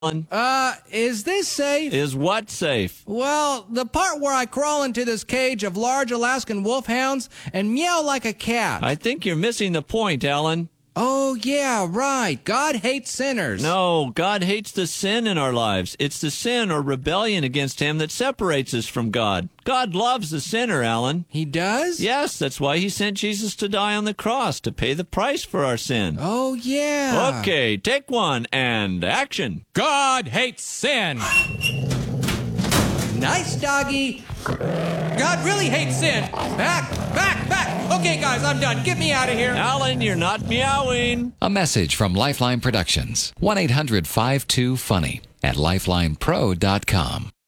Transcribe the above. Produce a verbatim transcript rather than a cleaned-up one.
Uh, is this safe? Is what safe? Well, the part where I crawl into this cage of large Alaskan wolfhounds and meow like a cat. I think you're missing the point, Alan. Oh, yeah, right. God hates sinners. No, God hates the sin in our lives. It's the sin or rebellion against Him that separates us from God. God loves the sinner, Alan. He does? Yes, that's why He sent Jesus to die on the cross, to pay the price for our sin. Oh, yeah. Okay, take one and action. God hates sin. Nice, doggy. God really hates sin. Back, back, back. Okay, guys, I'm done. Get me out of here. Alan, you're not meowing. A message from Lifeline Productions. one eight hundred five two funny at lifeline pro dot com.